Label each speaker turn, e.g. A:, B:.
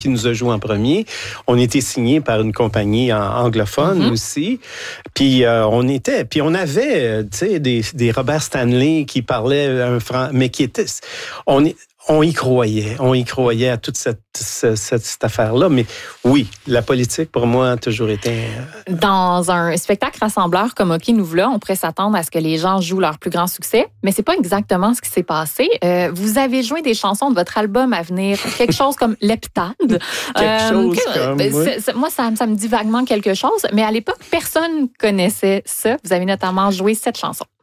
A: qui nous a joué en premier. On était signé par une compagnie anglophone aussi. Puis on avait, tu sais, des Robert Stanley qui parlaient mais qui étaient, on y croyait à toute cette affaire-là. Mais oui, la politique, pour moi, a toujours été...
B: Dans un spectacle rassembleur comme OK, nous voilà, on pourrait s'attendre à ce que les gens jouent leur plus grand succès, mais c'est pas exactement ce qui s'est passé. Vous avez joué des chansons de votre album à venir, quelque chose comme L'Heptade. Moi, ça me dit vaguement quelque chose, mais à l'époque, personne connaissait ça. Vous avez notamment joué cette chanson.